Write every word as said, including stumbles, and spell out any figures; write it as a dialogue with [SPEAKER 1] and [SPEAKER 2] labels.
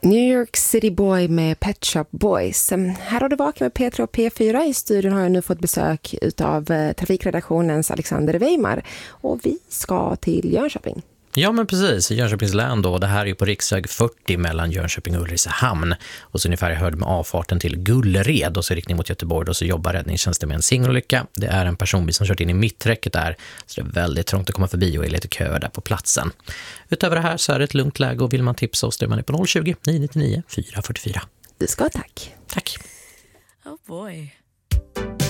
[SPEAKER 1] New York City Boy med Pet Shop Boys. Här har du vakat med P tre och P fyra. I studion har jag nu fått besök av trafikredaktionens Alexander Weimar. Och vi ska till Jönköping.
[SPEAKER 2] Ja, men precis, Jönköpings län då. Det här är ju på riksväg fyrtio mellan Jönköping och Ulricehamn. Och så ungefär jag hörde med avfarten till Gullered och så riktning mot Göteborg. Och så jobbar räddningstjänsten med en singelolycka. Det är en personbil som kört in i mitträcket där. Så det är väldigt trångt att komma förbi och är lite köer där på platsen. Utöver det här så är det ett lugnt läge och vill man tipsa oss, det är man är på noll tjugo, nio nio nio, fyra fyra fyra.
[SPEAKER 1] Du ska tack.
[SPEAKER 2] Tack.
[SPEAKER 3] Oh boy.